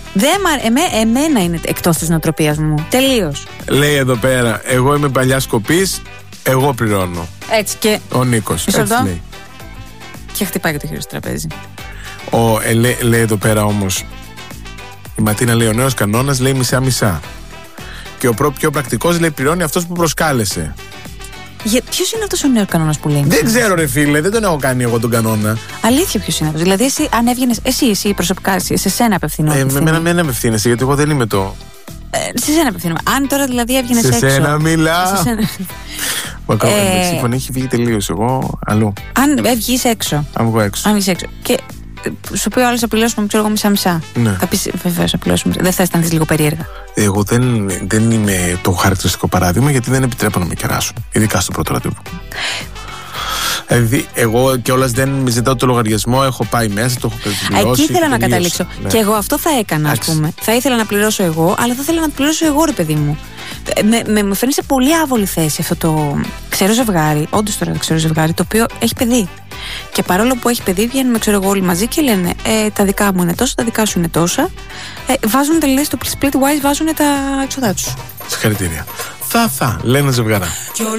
Εμένα είναι εκτός της νοοτροπίας μου. Τελείως. Λέει εδώ πέρα, εγώ είμαι παλιά σκοπής, εγώ πληρώνω. Έτσι και. Ο Νίκος. Έτσι λέει. Και χτυπάει και το χέρι στο τραπέζι. Λέει εδώ πέρα όμως, η Ματίνα λέει, ο νέος κανόνας λέει μισά-μισά. Και ο πιο πρακτικός λέει, πληρώνει αυτός που προσκάλεσε. Ποιος είναι αυτός ο νέος κανόνας που λέει? Δεν ξέρω, ρε φίλε, δεν τον έχω κάνει εγώ τον κανόνα. Αλήθεια, ποιος είναι αυτός? Δηλαδή, εσύ, αν έβγαινες, εσύ προσωπικά, σε σένα απευθυνόμαι. Εμένα δεν απευθύνεσαι, γιατί εγώ δεν είμαι το. Σε σένα απευθύνομαι. Αν τώρα δηλαδή έβγαινες έξω. Σε σένα μιλά. Η συμφωνία έχει βγει τελείως. Εγώ αλλού. Αν βγεις έξω. Αν βγω έξω. Αν βγεις έξω. Και σου πει ο άλλος, απλώσουμε, ξέρω εγώ, μισά-μισά. Ναι. Θα πεις, βεβαίως, απλώσουμε. Δεν θα αισθανθείς λίγο περίεργα? Εγώ δεν είμαι το χαρακτηριστικό παράδειγμα, γιατί δεν επιτρέπω να με κεράσουν. Ειδικά στο πρώτο ραντεβού. Δηλαδή, εγώ κιόλας δεν με ζητάω το λογαριασμό, έχω πάει μέσα, το έχω πληρώσει. Εκεί ήθελα να καταλήξω. Ναι. Και εγώ αυτό θα έκανα, ας πούμε. Θα ήθελα να πληρώσω εγώ, αλλά θα ήθελα να πληρώσω εγώ, ρε παιδί μου. Με φέρνει σε πολύ άβολη θέση αυτό το ξερό ζευγάρι, όντως τώρα το ξερό ζευγάρι, το οποίο έχει παιδί. Και παρόλο που έχει παιδί, βγαίνουμε, ξέρω εγώ, όλοι μαζί και λένε τα δικά μου είναι τόσα, τα δικά σου είναι τόσα. Βάζουν τελείως το split wise, βάζουν τα έξοδά τους. Συγχαρητήρια. Θα λένε ζευγαρά.